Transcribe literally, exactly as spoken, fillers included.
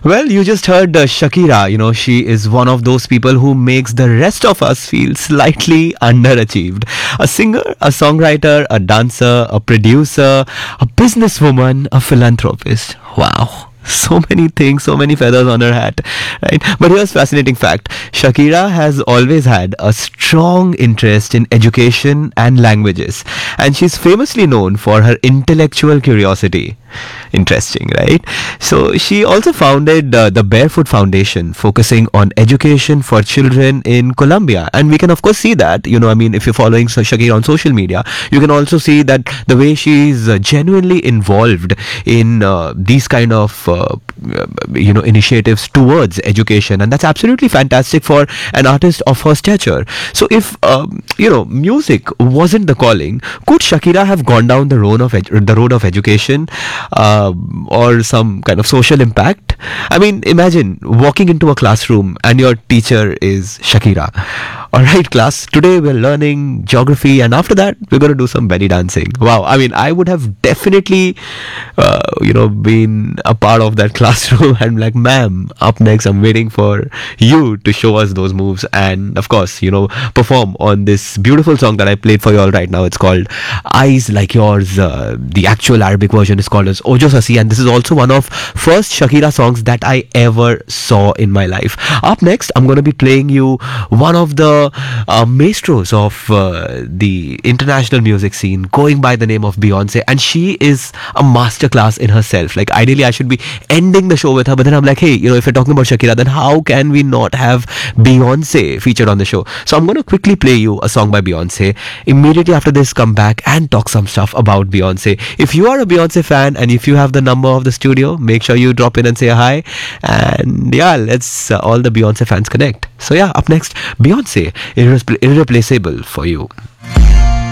Well, you just heard uh, Shakira. You know, she is one of those people who makes the rest of us feel slightly underachieved. A singer, a songwriter, a dancer, a producer, a businesswoman, a philanthropist. Wow. So many things, so many feathers on her hat, right? But here's a fascinating fact. Shakira has always had a strong interest in education and languages, and she's famously known for her intellectual curiosity. Interesting, right? So she also founded uh, the Barefoot Foundation, focusing on education for children in Colombia. And we can of course see that, you know, I mean, if you're following Shakira on social media, you can also see that the way she's uh, genuinely involved in uh, these kind of uh, you know initiatives towards education, and that's absolutely fantastic for an artist of her stature. So if um, you know music wasn't the calling, could Shakira have gone down the road of edu- the road of education? Uh, or some kind of social impact? I mean, imagine walking into a classroom and your teacher is Shakira. Alright class, today we're learning geography and after that we're going to do some belly dancing. Wow, I mean, I would have definitely uh, you know been a part of that classroom and like, ma'am, up next I'm waiting for you to show us those moves and of course, you know, perform on this beautiful song that I played for you all right now. It's called Eyes Like Yours. Uh, the actual Arabic version is called as Ojo Sasi, and this is also one of first Shakira songs that I ever saw in my life. Up next, I'm going to be playing you one of the uh, maestros of uh, the international music scene, going by the name of Beyonce, and she is a masterclass in herself. Like, ideally I should be ending the show with her, but then I'm like, hey, you know, if you're talking about Shakira, then how can we not have Beyonce featured on the show? So I'm going to quickly play you a song by Beyonce. Immediately after this, come back and talk some stuff about Beyonce. If you are a Beyonce fan and if you have the number of the studio, make sure you drop in and say hi. And yeah, let's uh, all the Beyonce fans connect. So yeah, up next, Beyonce, irre- irreplaceable for you.